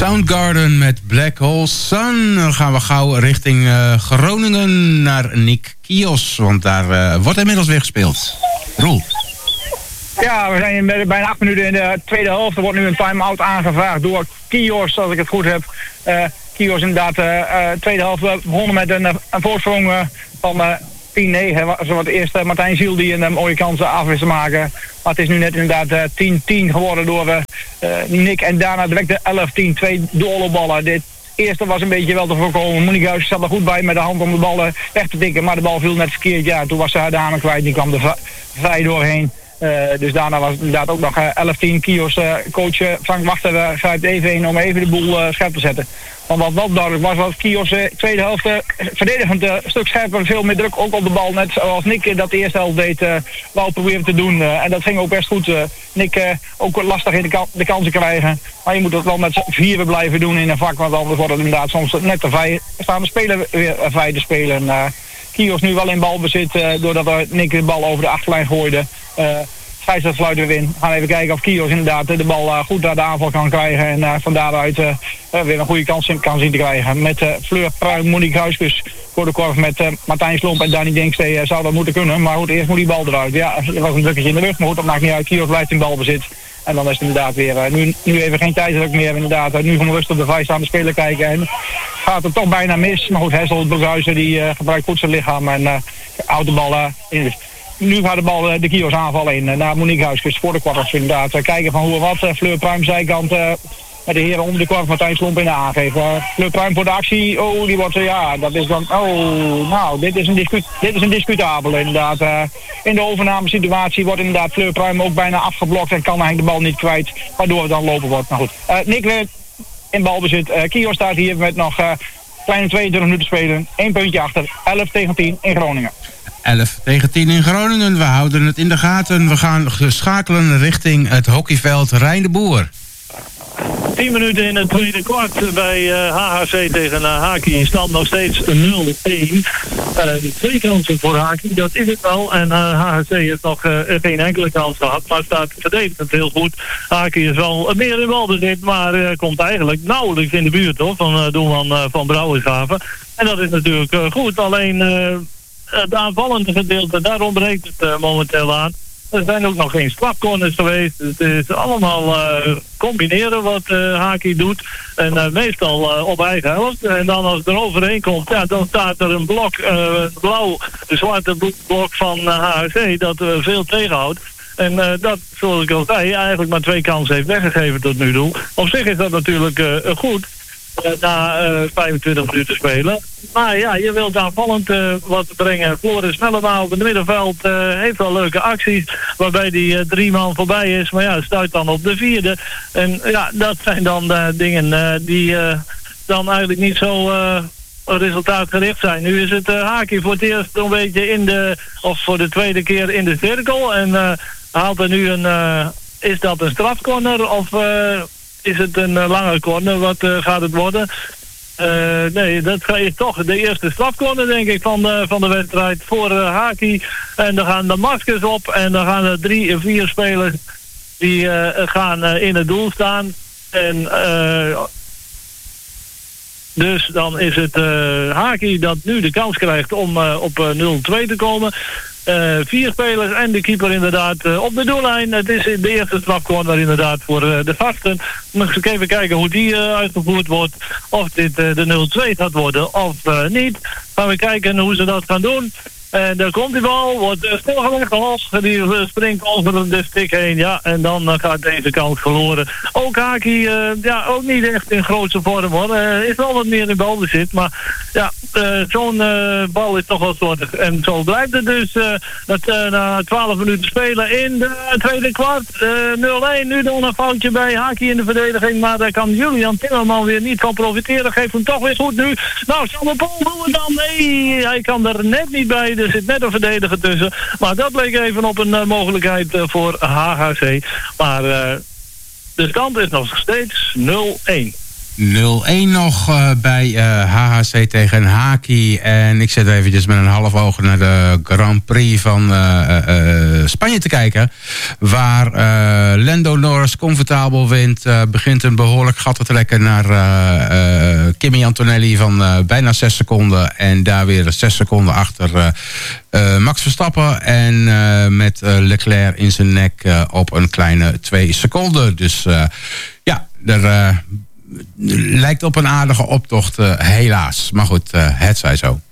Soundgarden met Black Hole Sun. Dan gaan we gauw richting Groningen naar Nick Kios. Want daar wordt inmiddels weer gespeeld. Roel. Ja, we zijn bijna 8 minuten in de tweede helft. Er wordt nu een time-out aangevraagd door Kios, als ik het goed heb. Kios inderdaad, tweede helft begonnen met een voorsprong van 10-9. Zo wat eerst Martijn Ziel die een mooie kans afwist te maken. Maar het is nu net inderdaad 10-10 geworden door Nick. En daarna direct de 11-10, 2 doorloopballen. Dit eerste was een beetje wel te voorkomen. Monique Huis zat er goed bij met de hand om de bal weg te tikken. Maar de bal viel net verkeerd. Ja, toen was ze haar dame kwijt. Die kwam er vrij doorheen. Dus daarna was het inderdaad ook nog 11-10. Kios coach Frank Wachter grijpt even in om even de boel scherp te zetten. Want wat wel duidelijk was, was Kios tweede helft verdedigend een stuk scherper, veel meer druk ook op de bal. Net zoals Nick dat de eerste helft deed, wou proberen te doen. En dat ging ook best goed. Nick ook lastig in de kansen krijgen. Maar je moet het wel met z'n vieren blijven doen in een vak, want anders wordt het inderdaad soms net te vrij. Staan de speler weer vrij te spelen. Kios nu wel in balbezit, doordat Nick de bal over de achterlijn gooide. Scheidsrechter fluit weer in. We gaan even kijken of Kios inderdaad de bal goed naar de aanval kan krijgen. En van daaruit weer een goede kans kan zien te krijgen. Met Fleur Pruim, Monique Huiskus voor de korf met Martijn Slomp en Danny Dinkstee zou dat moeten kunnen. Maar goed, eerst moet die bal eruit. Ja, er was een drukketje in de rug, maar goed, dat maakt niet uit. Kios blijft in balbezit. En dan is het inderdaad weer, nu even geen tijdsdruk meer inderdaad. Nu gewoon rustig op de vrijstaande speler kijken. En gaat het toch bijna mis. Maar goed, Hessel Broekhuizen die gebruikt goed zijn lichaam en houdt de bal in. Nu gaat de bal de Kios aanval in naar Monique Huiskus voor de kwarters inderdaad. Kijken van hoe en wat. Fleur Pruim zijkant met de heren onder de kwart. Martijn Slomp in de aangeven. Fleur Pruim voor de actie. Oh, die wordt ja, dat is dan. Oh, nou, dit is een discutabel inderdaad. In de overnamesituatie wordt inderdaad Fleur Pruim ook bijna afgeblokt en kan eigenlijk de bal niet kwijt. Waardoor het dan lopen wordt. Nou goed. Nick weer in balbezit. Kios staat hier met nog kleine 22 minuten spelen. 1 puntje achter. 11-10 in Groningen. 11-10 in Groningen. We houden het in de gaten. We gaan schakelen richting het hockeyveld Rijn de Boer. 10 minuten in het tweede kwart bij HHC tegen Haki in stand nog steeds 0-1. 2 kansen voor Haki, dat is het wel. En HHC heeft nog geen enkele kans gehad, maar staat verdedigend heel goed. Haki is wel meer in balbezit, maar komt eigenlijk nauwelijks in de buurt hoor, van doelman van Brouwershaven. En dat is natuurlijk goed, alleen het aanvallende gedeelte, daar ontbreekt het momenteel aan. Er zijn ook nog geen strafcorners geweest. Het is allemaal combineren wat Haki doet. En meestal op eigen helft. En dan als het er overheen komt, ja, dan staat er een blok, blauw, zwarte blok van HHC dat veel tegenhoudt. En dat, zoals ik al zei, eigenlijk maar 2 kansen heeft weggegeven tot nu toe. Op zich is dat natuurlijk goed. Na 25 minuten spelen. Maar ja, je wilt aanvallend wat brengen. Floris Mellema op het middenveld heeft wel leuke acties. Waarbij die 3 man voorbij is. Maar ja, stuit dan op de 4e. En ja, dat zijn dan dingen die dan eigenlijk niet zo resultaatgericht zijn. Nu is het Haki voor het eerst een beetje in de, of voor de tweede keer in de cirkel. En haalt er nu is dat een strafcorner of is het een lange corner? Wat gaat het worden? Nee, dat is toch de eerste strafcorner, denk ik, van de wedstrijd voor Haki. En dan gaan de maskers op en dan gaan er 3 of 4 spelers die gaan in het doel staan. En dus dan is het Haki dat nu de kans krijgt om op 0-2 te komen. 4 spelers en de keeper inderdaad op de doellijn. Het is de eerste strafcorner inderdaad voor de gasten. Nog eens even kijken hoe die uitgevoerd wordt. Of dit de 0-2 gaat worden of niet. Gaan we kijken hoe ze dat gaan doen. En daar komt die bal, wordt stilgelegd los. Die springt over de stick heen. Ja, en dan gaat deze kans verloren. Ook Haki, ja, ook niet echt in grootste vorm hoor. Is wel wat meer in balbezit. Maar ja, zo'n bal is toch wel soortig. En zo blijft het dus. Na 12 minuten spelen in de tweede kwart. 0-1. Nu dan een foutje bij Haki in de verdediging. Maar daar kan Julian Timmerman weer niet van profiteren. Geeft hem toch weer goed nu. Nou, Sander Pool doen we dan. Nee, hij kan er net niet bij. Er zit net een verdediger tussen. Maar dat leek even op een mogelijkheid voor HHC. Maar de stand is nog steeds 0-1. 0-1 0-1 nog bij HHC tegen Haki. En ik zit eventjes met een half oog naar de Grand Prix van Spanje te kijken. Waar Lando Norris comfortabel wint. Begint een behoorlijk gat te trekken naar Kimi Antonelli van bijna 6 seconden. En daar weer 6 seconden achter Max Verstappen. En met Leclerc in zijn nek op een kleine 2 seconden. Dus ja, er lijkt op een aardige optocht helaas. Maar goed, het zij zo.